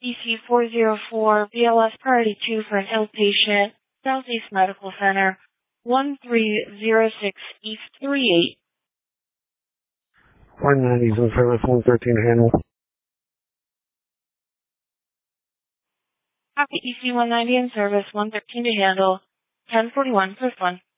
EC404 BLS Priority 2 for an outpatient, Southeast Medical Center, 1306 East 38. 190's in service, 113 to handle. Copy EC190 in service, 113 to handle, 1041 +1.